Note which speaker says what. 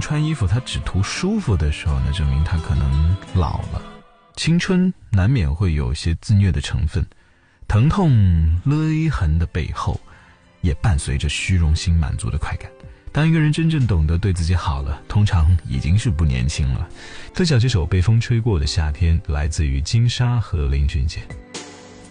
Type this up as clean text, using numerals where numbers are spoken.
Speaker 1: 穿衣服他只图舒服的时候，那证明他可能老了。青春难免会有些自虐的成分，疼痛勒痕的背后也伴随着虚荣心满足的快感。当一个人真正懂得对自己好了，通常已经是不年轻了。分享这首被风吹过的夏天，来自于金莎和林俊杰。